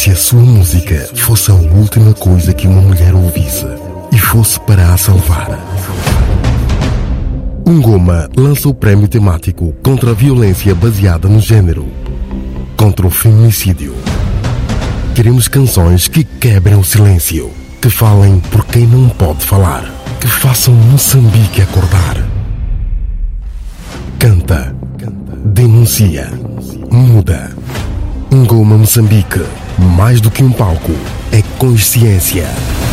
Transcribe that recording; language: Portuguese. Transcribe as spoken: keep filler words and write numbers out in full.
Se a sua música fosse a última coisa que uma mulher ouvisse e fosse para a salvar, Ngoma lança o prémio temático contra a violência baseada no género, contra o feminicídio. Queremos canções que quebrem o silêncio, que falem por quem não pode falar, que façam Moçambique acordar. Canta, denuncia, muda. Ngoma Moçambique, mais do que um palco, é consciência.